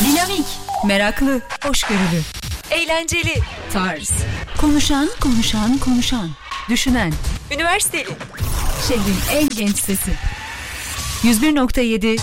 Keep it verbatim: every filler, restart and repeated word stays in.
Dinamik, meraklı, hoşgörülü, Eğlenceli, tarz, konuşan, konuşan, konuşan, düşünen, üniversiteli. şehrin en genç sesi. yüz bir nokta yedi